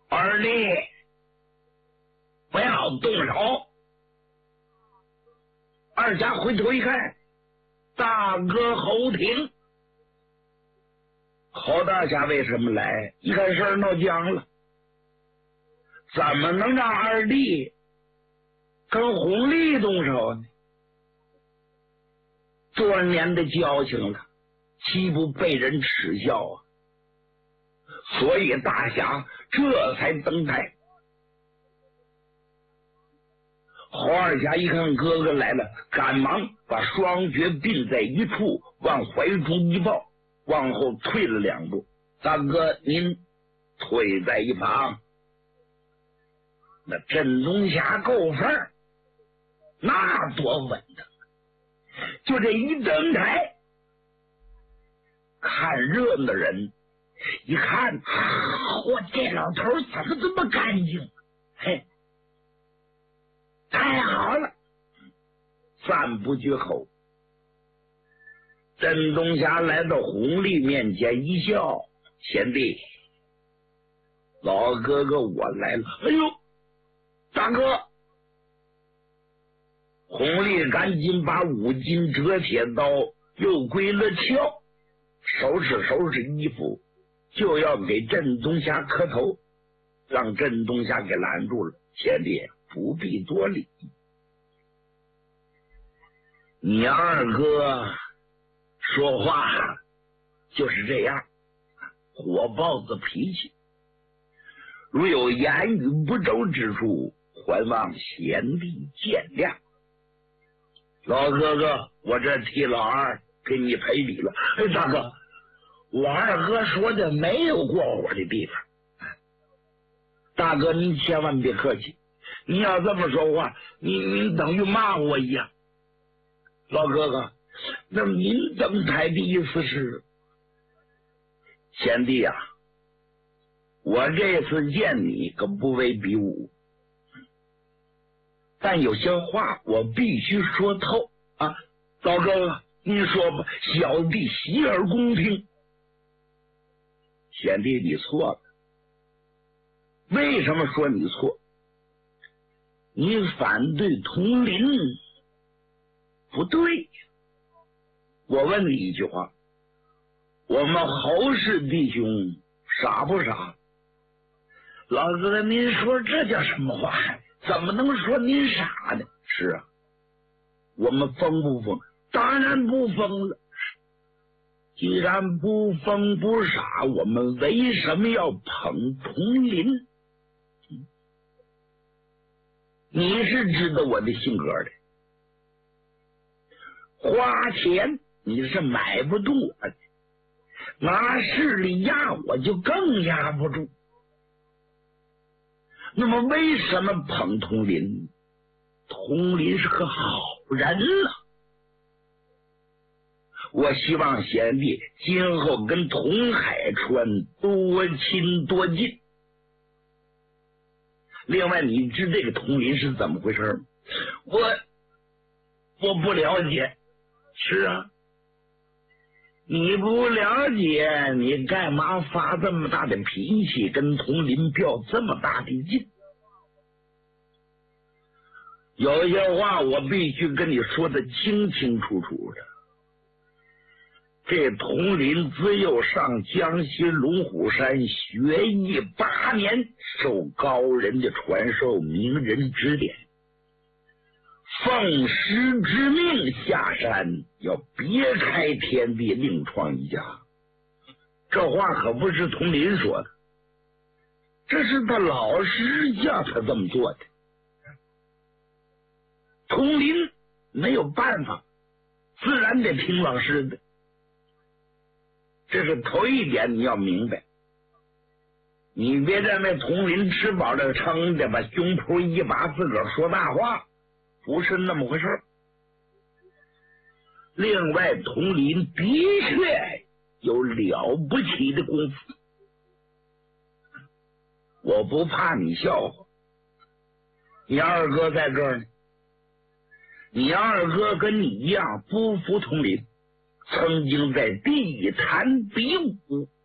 二弟，不要动手。二家回头一看，大哥侯廷。侯大侠为什么来？一看事儿闹僵了，怎么能让二弟跟弘历动手呢？多年的交情了，岂不被人耻笑啊？所以大侠这才登台。侯二侠一看哥哥来了，赶忙把双绝并在一处，往怀中一抱，往后退了2步。大哥您退在一旁。那镇东侠够份儿，那多稳当！就这一登台，看热闹的人一看，我这老头怎么这么干净？嘿，太好了，赞不绝口。镇东侠来到弘历面前一笑：“贤弟，老哥哥我来了。”哎呦，大哥！弘历赶紧把5斤折铁刀又归了鞘，收拾衣服，就要给镇东侠磕头，让镇东侠给拦住了。贤弟不必多礼，你二哥说话就是这样，火爆子脾气，如有言语不周之处，还望贤弟见谅。老哥哥，我这替老二给你赔礼了。哎，大哥，我二哥说的没有过火的地方。大哥您千万别客气，你要这么说话，您等于骂我一样。老哥哥，那您登台的意思是？贤弟啊，我这次见你可不为比武，但有些话我必须说透啊！老哥哥，您说吧，小弟洗耳恭听。贤弟，你错了。为什么说你错？你反对佟林不对。我问你一句话，我们侯氏弟兄傻不傻？老哥哥，您说这叫什么话？怎么能说您傻呢？是啊，我们疯不疯？当然不疯了。既然不疯不傻，我们为什么要捧佟林？你是知道我的性格的，花钱你是买不住我的，拿势力压我就更压不住。那么为什么捧佟林？佟林是个好人啊！我希望贤弟今后跟佟海川多亲多近。另外，你知这个佟林是怎么回事吗？我不了解。是啊，你不了解，你干嘛发这么大的脾气，跟佟林较这么大的劲？有一些话我必须跟你说的清清楚楚的。这佟林自幼上江西龙虎山学艺8年，受高人的传授，名人指点，奉师之命下山，要别开天地，另创一家。这话可不是佟林说的，这是他老师叫他这么做的。佟林没有办法，自然得听老师的。这是头一点你要明白，你别认为佟林吃饱了撑的，把胸脯一拔，自个儿说大话，不是那么回事。另外，佟林的确有了不起的功夫，我不怕你笑话。你二哥在这儿呢，你二哥跟你一样不服佟林，曾经在地坛比武，